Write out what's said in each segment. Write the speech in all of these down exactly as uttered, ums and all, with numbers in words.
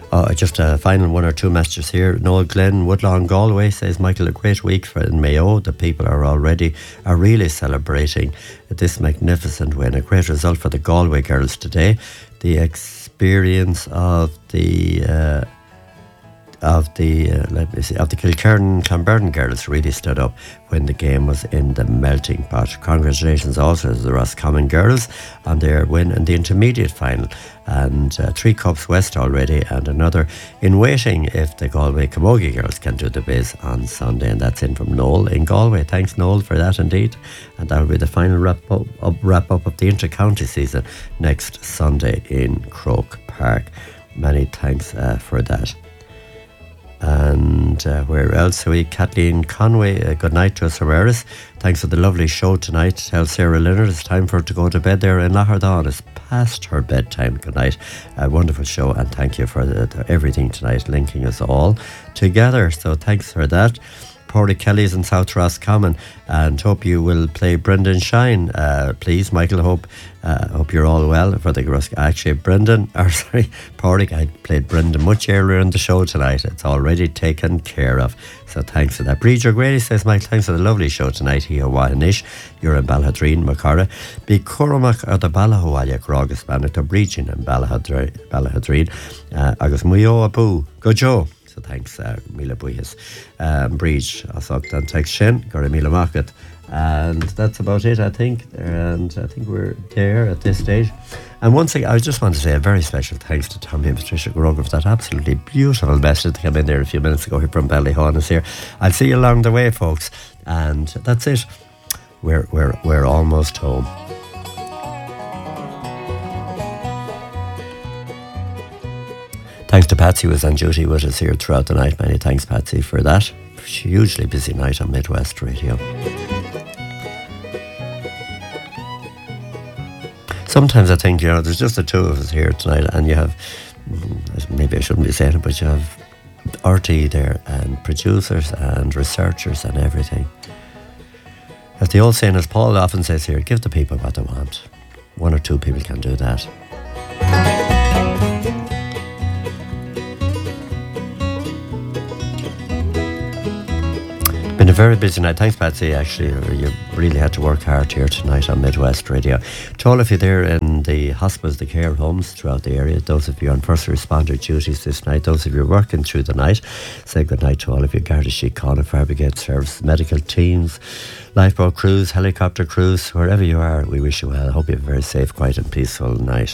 Uh, just a final one or two messages here. Noel Glenn, Woodlawn, Galway says, Michael, a great week for in Mayo. The people are already are really celebrating this magnificent win. A great result for the Galway girls today. The experience of the uh, of the uh, let me see of the Kilkerran Clonberne girls really stood up when the game was in the melting pot. Congratulations also to the Roscommon girls on their win in the intermediate final, and uh, three cups west already, and another in waiting if the Galway Camogie girls can do the biz on Sunday. And that's in from Noel in Galway. Thanks, Noel, for that indeed. And that will be the final wrap up, up, wrap up of the inter-county season next Sunday in Croke Park. Many thanks uh, for that. And uh, where else are we? Kathleen Conway, uh, good night to us from Eris. Thanks for the lovely show tonight. Tell Sarah Leonard it's time for her to go to bed there in Lahardon. It's past her bedtime. Good night. A wonderful show, and thank you for the, the, everything tonight, linking us all together. So thanks for that. Porty Kelly's in South Roscommon, and hope you will play Brendan Shine, uh, please, Michael. Hope uh, hope you're all well for the Ros- actually Brendan, or sorry, Porty. I played Brendan much earlier in the show tonight. It's already taken care of. So thanks for that. Breeder Grady says, Michael, thanks for the lovely show tonight. He Hawanish, you're in Balhadreen, Macara. Be Cormac or the Balahualia Grogus Bannock, the Breachin and Balhadreen, uh, Agus Muyo Abu, go Joe. So thanks, uh, Mila Buyas. Um, Breach, Asoktan Tex Shen, Gora Mila Market. And that's about it, I think. And I think we're there at this stage. And once again, I just want to say a very special thanks to Tommy and Patricia Grogan for that absolutely beautiful message that came in there a few minutes ago here from Ballyhonus here. I'll see you along the way, folks. And that's it. We're, we're, we're almost home. Thanks to Patsy who was on duty with us here throughout the night. Many thanks, Patsy, for that. Hugely busy night on Midwest Radio. Sometimes I think, you know, there's just the two of us here tonight, and you have, maybe I shouldn't be saying it, but you have R T there, and producers and researchers and everything. As the old saying, as Paul often says here, give the people what they want. One or two people can do that. Been a very busy night. Thanks, Patsy. Actually, you really had to work hard here tonight on Midwest Radio. To all of you there in the hospitals, the care homes throughout the area, those of you on first responder duties this night, those of you working through the night, say good night to all of you. Garda Síochána, Fire Brigade Service, medical teams, lifeboat crews, helicopter crews, wherever you are, we wish you well. I hope you have a very safe, quiet and peaceful night.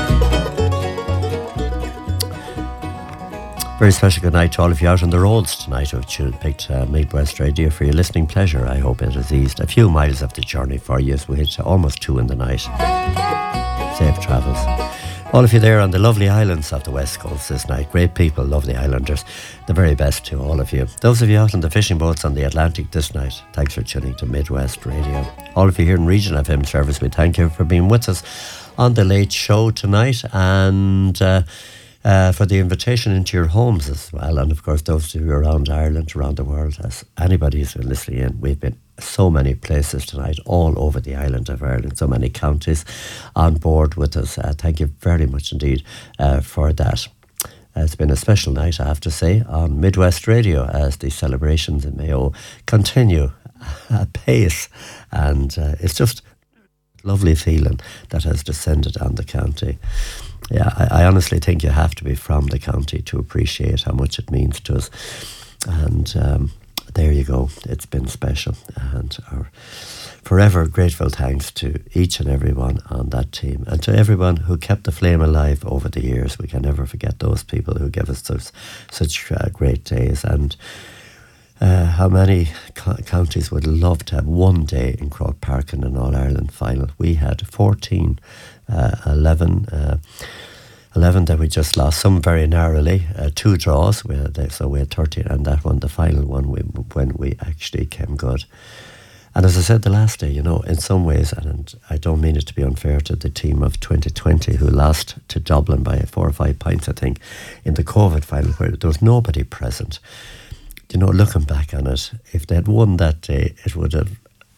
Very special good night to all of you out on the roads tonight who have picked uh, Midwest Radio for your listening pleasure. I hope it has eased a few miles of the journey for you as we hit almost two in the night. Safe travels. All of you there on the lovely islands of the West Coast this night. Great people, lovely islanders. The very best to all of you. Those of you out on the fishing boats on the Atlantic this night, thanks for tuning to Midwest Radio. All of you here in Regional F M service, we thank you for being with us on the late show tonight, and uh, Uh, for the invitation into your homes as well. And of course, those of you around Ireland, around the world, as anybody who's been listening in, we've been so many places tonight, all over the island of Ireland, so many counties on board with us. Uh, thank you very much indeed uh, for that. Uh, it's been a special night, I have to say, on Midwest Radio as the celebrations in Mayo continue apace. And uh, it's just a lovely feeling that has descended on the county. Yeah, I, I honestly think you have to be from the county to appreciate how much it means to us. And um, there you go. It's been special. And our forever grateful thanks to each and everyone on that team, and to everyone who kept the flame alive over the years. We can never forget those people who gave us those, such uh, great days. And uh, how many co- counties would love to have one day in Croke Park in an All-Ireland final? We had fourteen, uh, eleven, uh, eleven that we just lost, some very narrowly, uh, two draws, we had, so we had thirteen, and that one, the final one, we, when we actually came good. And as I said the last day, you know, in some ways, and I don't mean it to be unfair to the team of twenty twenty who lost to Dublin by four or five points, I think, in the COVID final, where there was nobody present. You know, looking back on it, if they had won that day, it would have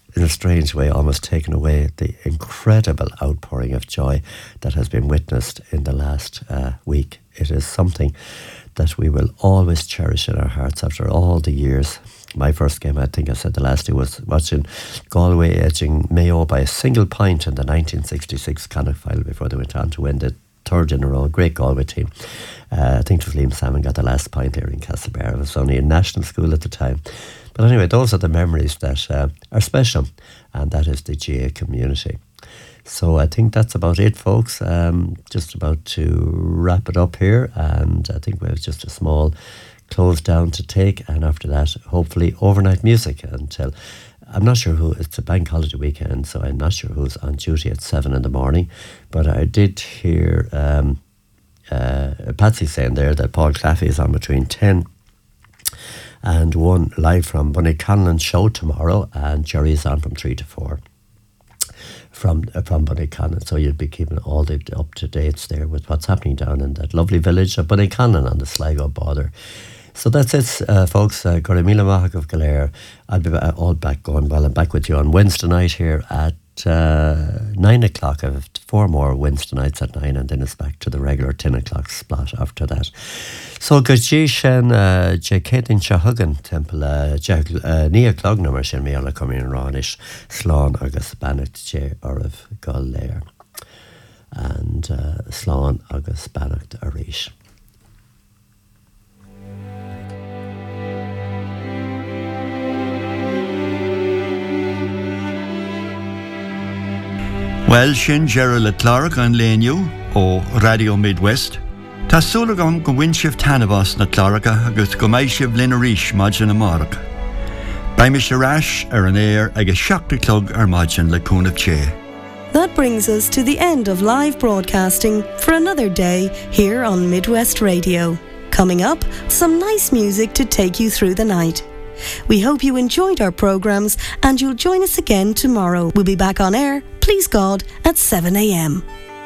in a strange way, almost taken away the incredible outpouring of joy that has been witnessed in the last uh, week. It is something that we will always cherish in our hearts after all the years. My first game, I think I said the last day, was watching Galway edging Mayo by a single point in the nineteen sixty-six Connacht final before they went on to win the third in a row. Great Galway team. Uh, I think it was Liam Salmon got the last point there in Castlebar. It was only in national school at the time. But anyway, those are the memories that uh, are special, and that is the G A community. So I think that's about it, folks. Um, just about to wrap it up here, and I think we have just a small close down to take, and after that, hopefully overnight music until, I'm not sure who, it's a bank holiday weekend, so I'm not sure who's on duty at seven in the morning, but I did hear um, uh, Patsy saying there that Paul Claffey is on between ten and one live from Bunny Conlon's show tomorrow, and Jerry is on from three to four from uh, from Bunny Conlon. So you'll be keeping all the up to dates there with what's happening down in that lovely village of Bunny Conlon on the Sligo border. So that's it, uh, folks. Uh, Goramila Mahak of Galere. I'll be ba- all back going well. I'm back with you on Wednesday night here at uh, nine o'clock. I have four more Wednesday nights at nine, and then it's back to the regular ten o'clock spot after that. So Gajishan, uh, Jaketin Shahugan Temple, uh, Nia Clogna mar sin méala coming in Ránish, Slán agus Bannacht J Orav Galéir, and uh, Slán agus Bannacht Arish. Well, sin Gerald le Clark an léniu ó Radio Midwest. Tá súlagam go winshif tanabas na Clarka agus go maishiv linarish majin amark. Baimish arash ar an air agus shakti clog ar majin le cúnaf che. That brings us to the end of live broadcasting for another day here on Midwest Radio. Coming up, some nice music to take you through the night. We hope you enjoyed our programmes and you'll join us again tomorrow. We'll be back on air, please God, at seven a.m.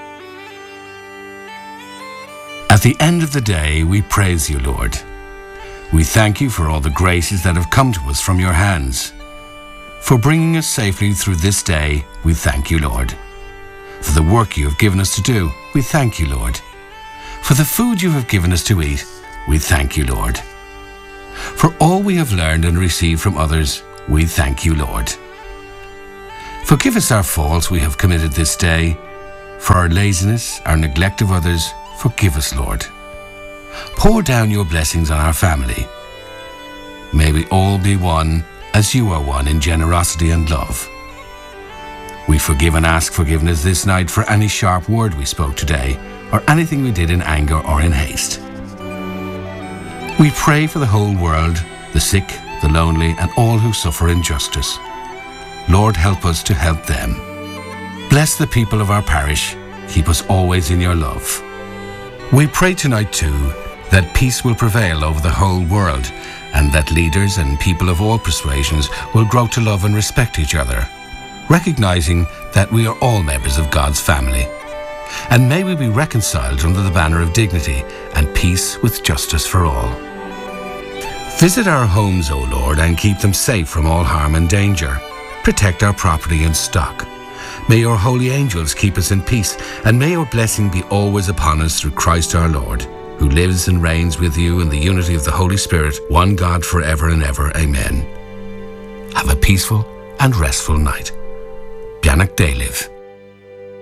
At the end of the day, we praise you, Lord. We thank you for all the graces that have come to us from your hands. For bringing us safely through this day, we thank you, Lord. For the work you have given us to do, we thank you, Lord. For the food you have given us to eat, we thank you, Lord. For all we have learned and received from others, we thank you, Lord. Forgive us our faults we have committed this day. For our laziness, our neglect of others, forgive us, Lord. Pour down your blessings on our family. May we all be one as you are one in generosity and love. We forgive and ask forgiveness this night for any sharp word we spoke today, or anything we did in anger or in haste. We pray for the whole world, the sick, the lonely, and all who suffer injustice. Lord, help us to help them. Bless the people of our parish. Keep us always in your love. We pray tonight too that peace will prevail over the whole world, and that leaders and people of all persuasions will grow to love and respect each other, recognizing that we are all members of God's family. And may we be reconciled under the banner of dignity and peace with justice for all. Visit our homes, O Lord, and keep them safe from all harm and danger. Protect our property and stock. May your holy angels keep us in peace, and may your blessing be always upon us through Christ our Lord, who lives and reigns with you in the unity of the Holy Spirit, one God forever and ever. Amen. Have a peaceful and restful night. Bianach Daliv.